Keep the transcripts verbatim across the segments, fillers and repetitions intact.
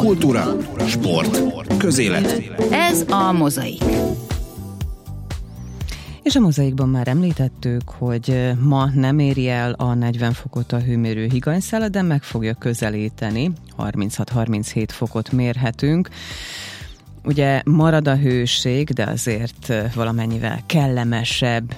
Kultúra, sport, közélet. Ez a Mozaik. És a Mozaikban már említettük, hogy ma nem éri el a negyven fokot a hőmérő higanyszála, de meg fogja közelíteni, harminchat-harminchét fokot mérhetünk. Ugye marad a hőség, de azért valamennyivel kellemesebb,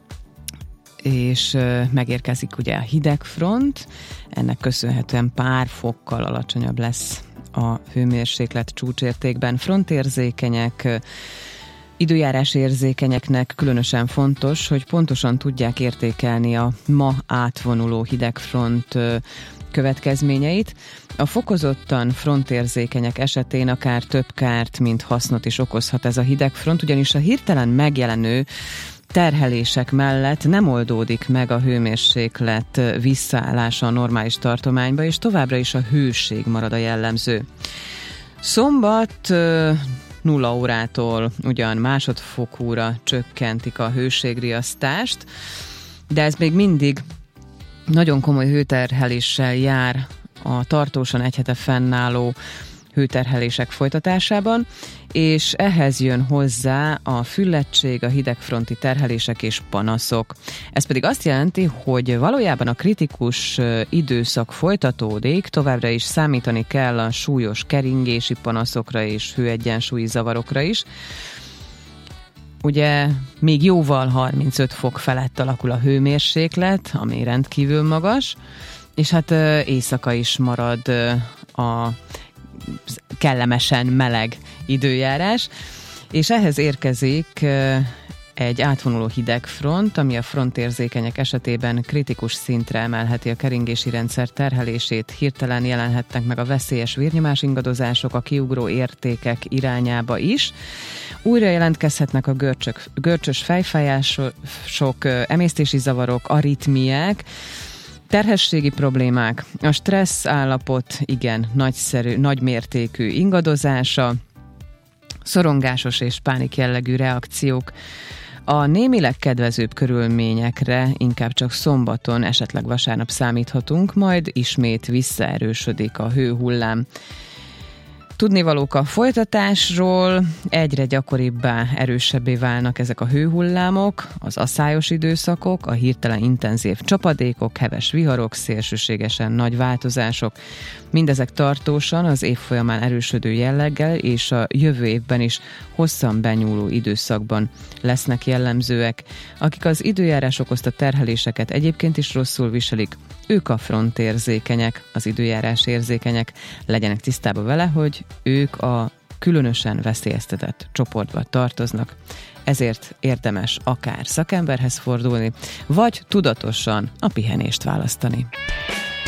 és megérkezik ugye a hidegfront, ennek köszönhetően pár fokkal alacsonyabb lesz a hőmérséklet csúcsértékben. Frontérzékenyek, időjárás érzékenyeknek különösen fontos, hogy pontosan tudják értékelni a ma átvonuló hidegfront következményeit. A fokozottan frontérzékenyek esetén akár több kárt, mint hasznot is okozhat ez a hidegfront, ugyanis a hirtelen megjelenő terhelések mellett nem oldódik meg a hőmérséklet visszaállása a normális tartományba, és továbbra is a hőség marad a jellemző. Szombat nulla órától ugyan másodfokúra csökkentik a hőségriasztást, de ez még mindig nagyon komoly hőterheléssel jár a tartósan egy hete fennálló hőterhelések folytatásában, és ehhez jön hozzá a füllettség, a hidegfronti terhelések és panaszok. Ez pedig azt jelenti, hogy valójában a kritikus időszak folytatódik, továbbra is számítani kell a súlyos keringési panaszokra és hőegyensúlyi zavarokra is. Ugye még jóval harmincöt fok felett alakul a hőmérséklet, ami rendkívül magas, és hát éjszaka is marad a kellemesen meleg időjárás, és ehhez érkezik egy átvonuló hidegfront, ami a frontérzékenyek esetében kritikus szintre emelheti a keringési rendszer terhelését, hirtelen jelenhetnek meg a veszélyes vérnyomásingadozások a kiugró értékek irányába is. Újra jelentkezhetnek a görcsök, görcsös fejfájások, emésztési zavarok, aritmiák, terhességi problémák, a stressz állapot igen nagyszerű, nagymértékű ingadozása, szorongásos és pánik jellegű reakciók. A némileg kedvezőbb körülményekre inkább csak szombaton, esetleg vasárnap számíthatunk, majd ismét visszaerősödik a hőhullám. Tudnivalók a folytatásról, egyre gyakoribbá, erősebbé válnak ezek a hőhullámok, az aszályos időszakok, a hirtelen intenzív csapadékok, heves viharok, szélsőségesen nagy változások. Mindezek tartósan az év folyamán erősödő jelleggel és a jövő évben is hosszan benyúló időszakban lesznek jellemzőek. Akik az időjárás okozta terheléseket egyébként is rosszul viselik, ők a frontérzékenyek, az időjárás érzékenyek. Legyenek tisztában vele, hogy ők a különösen veszélyeztetett csoportba tartoznak. Ezért érdemes akár szakemberhez fordulni, vagy tudatosan a pihenést választani.